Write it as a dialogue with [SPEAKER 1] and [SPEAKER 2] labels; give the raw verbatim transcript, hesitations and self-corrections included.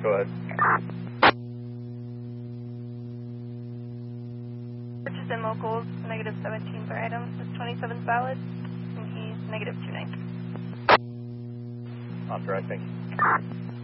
[SPEAKER 1] Go ahead.
[SPEAKER 2] Purchase and locals, negative seventeen per item. Is twenty-seven valid? And he's negative two nine.
[SPEAKER 1] Authorized, thank you.